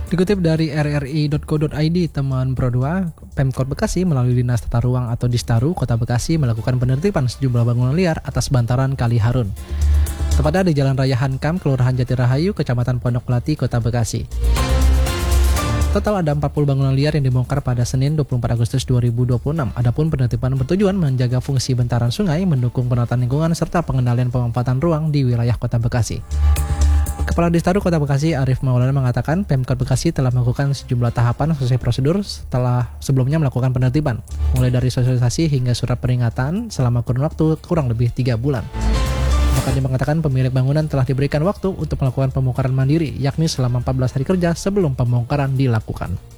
Dikutip dari rri.co.id, teman Pro 2, Pemkot Bekasi melalui Dinas Tata Ruang atau Distaru Kota Bekasi melakukan penertiban sejumlah bangunan liar atas bantaran Kali Harun. Tepatnya di Jalan Raya Hankam, Kelurahan Jatirahayu, Kecamatan Pondok Melati, Kota Bekasi. Total ada 40 bangunan liar yang dibongkar pada Senin 24 Agustus 2026. Adapun penertiban bertujuan menjaga fungsi bantaran sungai, mendukung penataan lingkungan, serta pengendalian pemanfaatan ruang di wilayah Kota Bekasi. Kepala Distaru Kota Bekasi Arif Maulana mengatakan Pemkot Bekasi telah melakukan sejumlah tahapan sesuai prosedur setelah sebelumnya melakukan penertiban, mulai dari sosialisasi hingga surat peringatan selama kurun waktu kurang lebih 3 bulan. Bahkan dia mengatakan pemilik bangunan telah diberikan waktu untuk melakukan pembongkaran mandiri, yakni selama 14 hari kerja sebelum pembongkaran dilakukan.